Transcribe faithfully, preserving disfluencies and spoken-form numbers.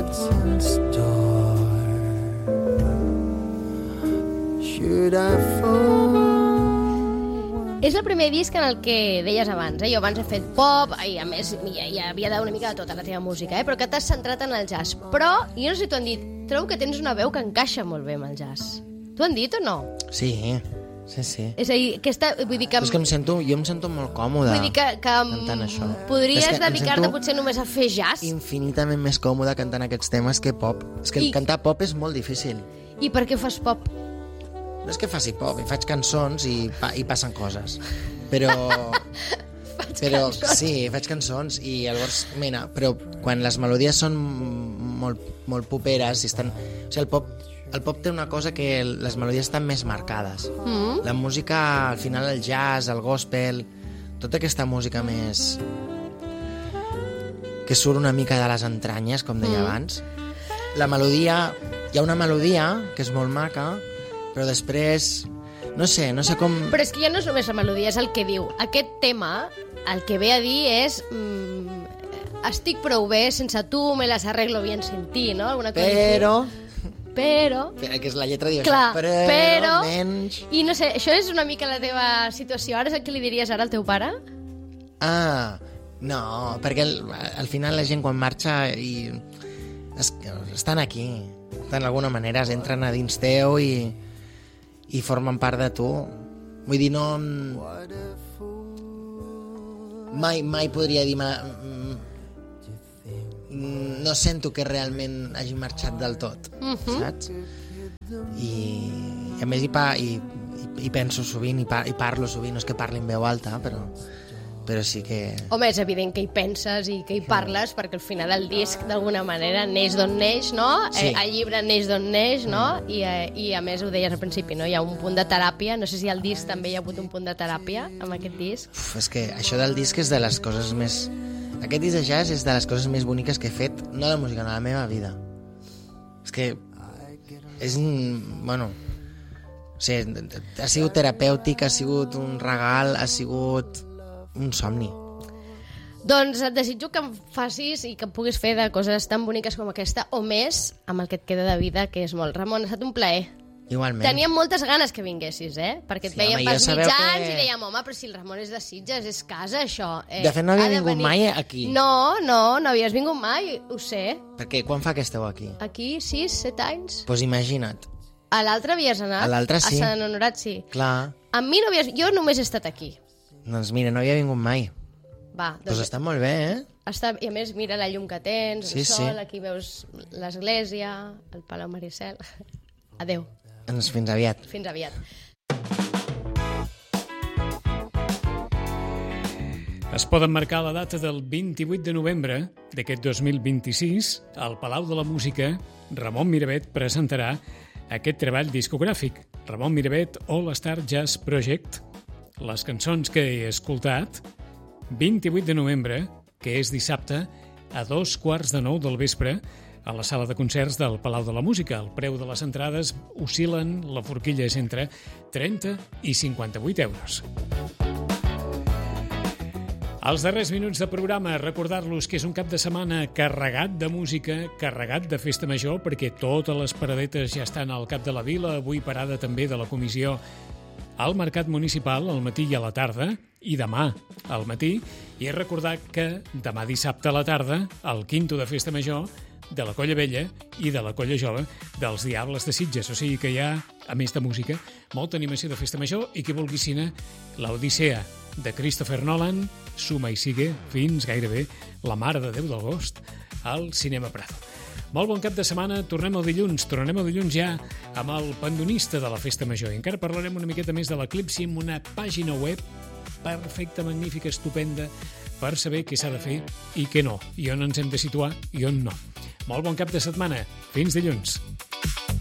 what's in store. Should I fall? És el primer disc en el que deies abans, eh? Jo abans he fet pop, i a més hi, hi havia d'una mica de tota la teva música, eh? Però que t'has centrat en el jazz. Però, jo no sé si t'ho han dit, trobo que tens una veu que encaixa molt bé amb el jazz. T'ho han dit o no? Sí, sí, sí. És a dir, aquesta, vull dir que... Però és que em sento, jo em sento molt còmode vull dir que, que cantant això. podries És que em dedicar-te sento potser només a fer jazz. infinitament més còmode cantant aquests temes que pop. És que I- cantar pop és molt difícil. I per què fas pop? No és que faci pop, i faig cançons i, pa, i passen coses. Però... Faig però cançons. sí, faig cançons i llavors, mira, però quan les melodies són molt, molt poperes i estan... O sigui, el pop, el pop té una cosa que les melodies estan més marcades. Mm? La música, al final el jazz, el gospel, tota aquesta música més... que surt una mica de les entranyes, com deia Mm. abans. La melodia... Hi ha una melodia que és molt maca, però després... No sé, no sé com... Però és que ja no és només la melodia, és el que diu. Aquest tema, el que ve a dir és... Mm, estic prou bé, sense tu me las arreglo bien sin ti, no? Alguna cosa Però... així. Però... Que és la lletra diu Clar, això. Però... però... Menys... I no sé, això és una mica la teva situació. Ara és el que li diries ara al teu pare? Ah, no, perquè al, al final la gent quan marxa i es, estan aquí, d'alguna manera es entren a dins teu i, i formen part de tu. Vull dir, no... Mai, mai podria dir... Ma, no sento que realment hagi marxat del tot, Mhm. saps? I, i a més hi, pa, i, i, i penso sovint i, par, i parlo sovint, no és que parli en veu alta, però, però sí que... Home, és evident que hi penses i que hi parles, perquè al final el disc, d'alguna manera, neix d'on neix, no? Sí. Eh, el llibre neix d'on neix, no? I, eh, I, a més, ho deies al principi, no? Hi ha un punt de teràpia. No sé si al disc també hi ha hagut un punt de teràpia, amb aquest disc. Uf, és que això del disc és de les coses més... Aquest disc de jazz és de les coses més boniques que he fet, no de música, no, de la meva vida. És que... És... Bueno... O sigui, ha sigut terapèutic, ha sigut un regal, ha sigut un somni. Doncs et desitjo que em facis i que em puguis fer de coses tan boniques com aquesta, o més, amb el que et queda de vida, que és molt. Ramon, ha estat un plaer. Igualment. Teníem moltes ganes que vinguessis, eh? Perquè et Sí, veiem home, pels ja sabeu mitjans que- i dèiem, home, però si el Ramon és de Sitges, és casa, això. Eh, De fet, no havia ha de vingut venir. mai aquí. No, no, no havies vingut mai, ho sé. Perquè quan fa que esteu aquí? Aquí, sis, set anys. Doncs pues imagina't. A l'altre havies anat? A l'altre sí. A Sant Honorat sí. Clar, Amb mi no havies... Jo només he estat aquí. doncs mira, no havia vingut mai. Va, Doncs doncs... està molt bé, eh? Està... I a més, mira la llum que tens, Sí, el sol, sí. aquí veus l'església, el Palau Maricel... Adéu, Doncs fins aviat. fins aviat. Es poden marcar la data del vint-i-vuit de novembre d'aquest dos mil vint-i-sis. Al Palau de la Música, Ramon Miravet presentarà aquest treball discogràfic, Ramon Miravet All Star Jazz Project. Les cançons que he escoltat, vint-i-vuit de novembre, que és dissabte, a dos quarts de nou del vespre, a la sala de concerts del Palau de la Música. El preu de les entrades oscil·len, la forquilla és entre trenta i cinquanta-vuit euros. Els darrers minuts de programa, recordar-los que és un cap de setmana carregat de música, carregat de festa major, perquè totes les paradetes ja estan al cap de la vila, avui parada també de la comissió al Mercat Municipal al matí i a la tarda, i demà al matí, i recordar que demà dissabte a la tarda, el quinto de festa major, de la Colla Vella i de la Colla Jove dels Diables de Sitges. O sigui que hi ha, a més de música, molta animació de festa major i qui vulgui cine, l'Odissea de Christopher Nolan suma i sigue fins gairebé la Mare de Déu d'agost al Cinema Prado. Molt bon cap de setmana, tornem el dilluns, tornem el dilluns ja amb el pandonista de la festa major. I encara parlarem una miqueta més de l'Eclipsi amb una pàgina web perfecta, magnífica, estupenda, per saber què s'ha de fer i què no, i on ens hem de situar i on no. Molt bon cap de setmana. Fins dilluns.